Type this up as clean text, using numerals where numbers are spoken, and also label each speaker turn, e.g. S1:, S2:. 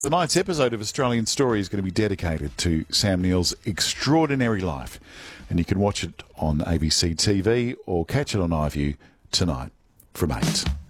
S1: Tonight's episode of Australian Story is going to be dedicated to Sam Neill's extraordinary life, and you can watch it on ABC TV or catch it on iView tonight from 8.